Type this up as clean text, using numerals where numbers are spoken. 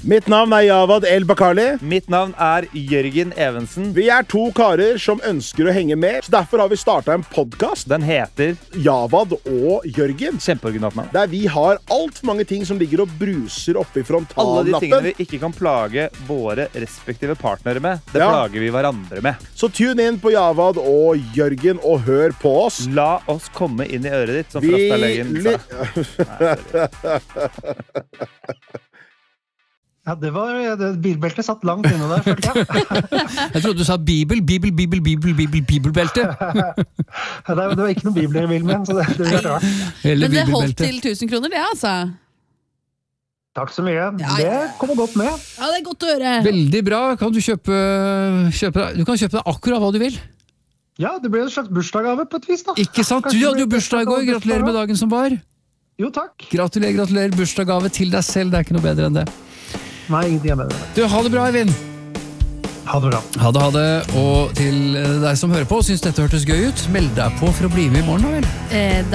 Mitt navn Javad El-Bakali. Mitt navn Jørgen Evensen. Vi 2 karer som ønsker å henge med, så derfor har vi startet en podcast. Den heter Javad og Jørgen. Kjempeoriginalt navn. Der vi har alt for mange ting som ligger og bruser oppe i frontallappen. Alle de tingene vi ikke kan plage våre respektive partnere med, det plager vi hverandre med. Så tune inn på Javad og Jørgen og hør på oss. La oss komme inn i øret ditt, som Frastalegen sa. Ja, det bilbeltet satt langt inne der, følte jeg. Jeg trodde du sa bibelbelte. Det var ikke noen bibler i bilen min, så det var rart. Men det holdt til 1000 kroner, det altså. Takk så mye. Det kommer godt med. Ja, det godt å høre. Veldig bra. Kan du kjøpe deg akkurat hva du vil. Ja, det ble en slags bursdagsgave på et vis da. Ikke sant? Du hadde jo bursdag i går. Gratulerer med dagen som var. Jo, takk. Gratulerer. Bursdagsgave til deg selv. Det ikke noe bedre enn det. Nei, ingenting er bedre. Du, ha det bra, Eivind. Ha det bra. Ha det. Og til deg som hører på, synes dette hørtes gøy ut, meld deg på for å bli med i morgen, da vel?